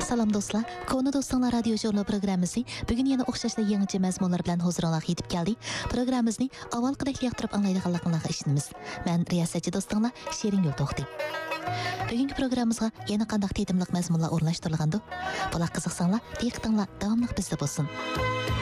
Salam dostlar, Konu Dostlar radyo jurnalı programımızı bugün yine oxşashlı yangicha mazmunlar bilan huzuringizga yetib keldi. Programmamizni avvalgidek yoqtirib anglaydiganligingizga ishonamiz. Men riyosatchi do'stinglar Shirin Yo'lto'xti. Bugungi programmamizga yana qanday tetimliq mazmunlar o'rnashtirilgandi? Bular qiziqsanglar, diqqatinglar davomli bizda bo'lsin.